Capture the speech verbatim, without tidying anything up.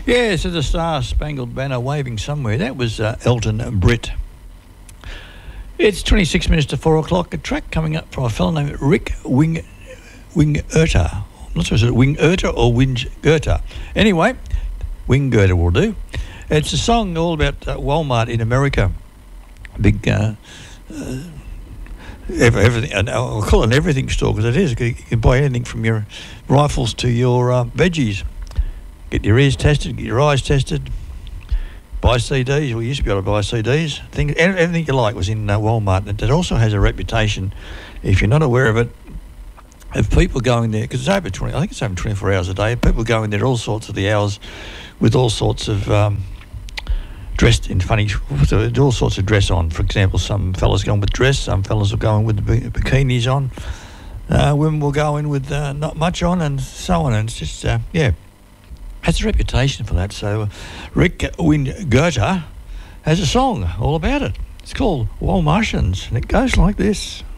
Yeah, so the Star Spangled Banner waving somewhere. That was uh, Elton Britt. It's twenty-six minutes to four o'clock. A track coming up from a fellow named Rick Wing Wingurter. I'm not sure if it's Wingurter or Wingurter. Anyway, Wingurter will do. It's a song all about uh, Walmart in America. Big, uh, uh, everything. And I'll call it an everything store because it is. You can buy anything from your rifles to your uh, veggies. Get your ears tested, get your eyes tested. Buy C Ds. We used to be able to buy C Ds. Things, everything you like was in uh, Walmart. It also has a reputation, if you're not aware of it, of people going there, because it's over twenty, I think it's over twenty-four hours a day. People go in there all sorts of the hours with all sorts of um, dressed in funny, with all sorts of dress on. For example, some fellas going with dress, some fellas are going with the bikinis on. Uh, women will go in with uh, not much on, and so on. And it's just, uh, yeah. Has a reputation for that. So Rick Wingurter has a song all about it. It's called Walmartians, and it goes like this.